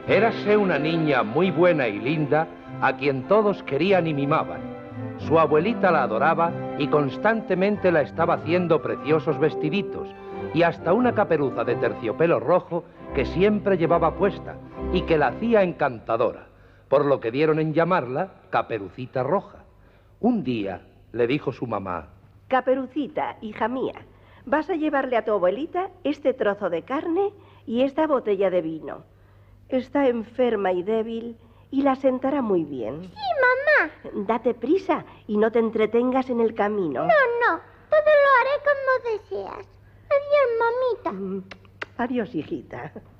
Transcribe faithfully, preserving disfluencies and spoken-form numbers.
Érase una niña muy buena y linda, a quien todos querían y mimaban. Su abuelita la adoraba y constantemente la estaba haciendo preciosos vestiditos y hasta una caperuza de terciopelo rojo que siempre llevaba puesta y que la hacía encantadora, por lo que dieron en llamarla Caperucita Roja. Un día le dijo su mamá: Caperucita, hija mía, vas a llevarle a tu abuelita este trozo de carne y esta botella de vino. Está enferma y débil y la sentará muy bien. Sí, mamá. Date prisa y no te entretengas en el camino. No, no, todo lo haré como deseas. Adiós, mamita. Adiós, hijita.